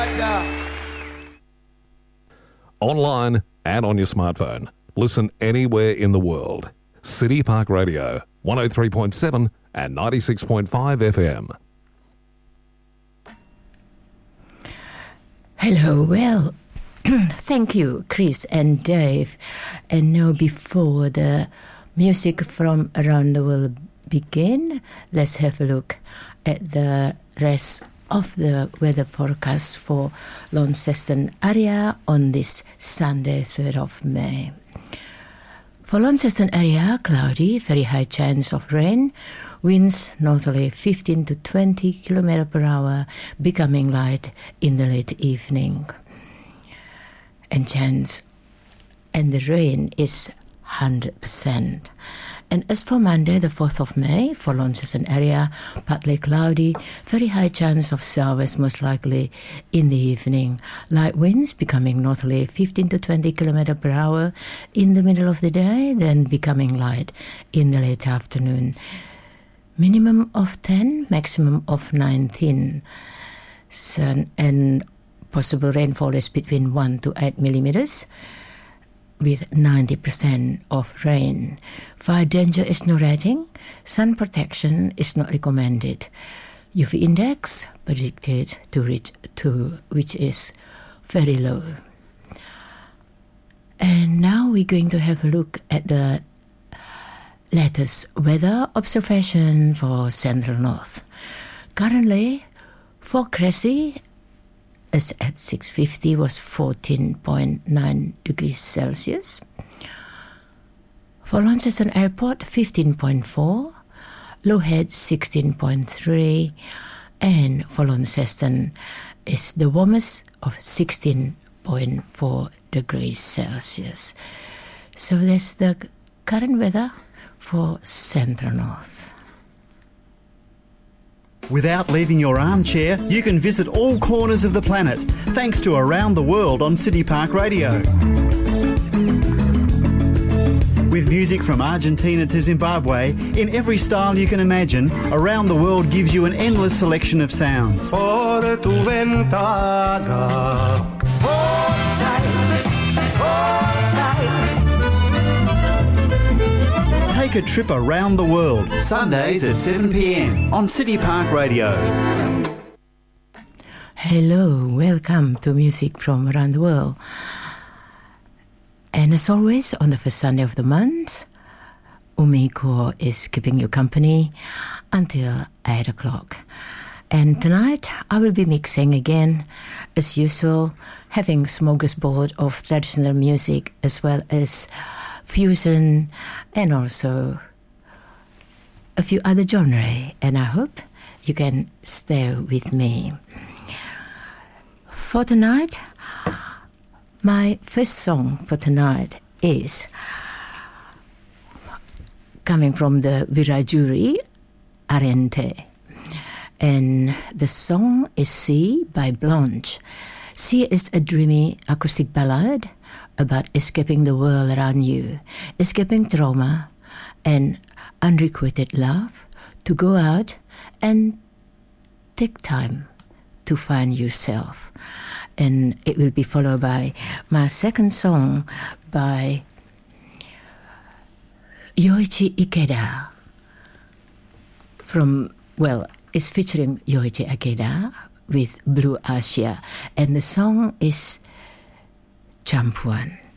Online and on your smartphone. Listen anywhere in the world. City Park Radio, 103.7 and 96.5 FM. Hello, well, thank you, Chris and Dave. And now before the music from around the world begin, let's have a look at the rest of the weather forecast for Launceston area on this Sunday, 3rd of May. For Launceston area, cloudy, very high chance of rain, winds northerly 15 to 20 km per hour, becoming light in the late evening. And the rain is 100%. And as for Monday, the 4th of May, for Launceston area, partly cloudy, very high chance of showers, most likely in the evening. Light winds becoming northerly 15 to 20 km per hour in the middle of the day, then becoming light in the late afternoon. Minimum of 10, maximum of 19. Sun and possible rainfall is between 1 to 8 millimeters. With 90% of rain. Fire danger is no rating. Sun protection is not recommended. UV index predicted to reach 2, which is very low. And now we're going to have a look at the latest weather observation for Central North. Currently, for Cressy, as at 6:50 was 14.9 degrees Celsius. For Launceston Airport, 15.4. Lowhead, 16.3. And for Launceston is the warmest of 16.4 degrees Celsius. So that's the current weather for Central North. Without leaving your armchair, you can visit all corners of the planet thanks to Around the World on City Park Radio. With music from Argentina to Zimbabwe, in every style you can imagine, Around the World gives you an endless selection of sounds. Por tu ventana. Hold tight, hold tight. Take a trip around the world, Sundays at 7 p.m. on City Park Radio. Hello, welcome to Music from Around the World. And as always, on the first Sunday of the month, Umiko is keeping you company until 8 o'clock. And tonight, I will be mixing again, as usual, having smorgasbord of traditional music as well as fusion and also a few other genres, and I hope you can stay with me. For tonight, my first song for tonight is coming from the Virajuri Arente, and the song is Sea by Blanche. Sea is a dreamy acoustic ballad about escaping the world around you, escaping trauma and unrequited love, to go out and take time to find yourself. And it will be followed by my second song by Yoichi Ikeda it's featuring Yoichi Ikeda with Blue Asia, and the song is Champuan.